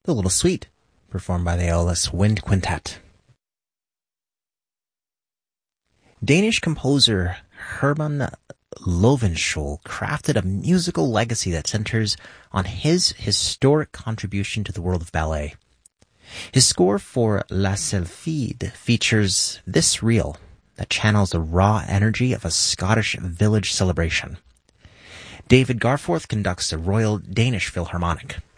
The Little Suite, performed by the Aeolus Wind Quintet. Danish composer Herman Lovenskiold crafted a musical legacy that centers on his historic contribution to the world of ballet. His score for La Sylphide features this reel that channels the raw energy of a Scottish village celebration. David Garforth conducts the Royal Danish Philharmonic.